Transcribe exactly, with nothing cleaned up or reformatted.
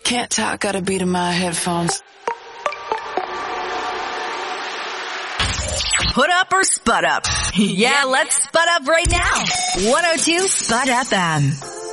Can't talk, got a beat in my headphones. Put up or spud up? Yeah, let's spud up right now. one oh two Spud F M.